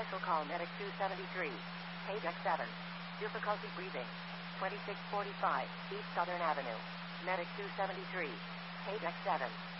Special call Medic 273. Page X7. Difficulty breathing. 2645 East Southern Avenue. Medic 273. Page X7.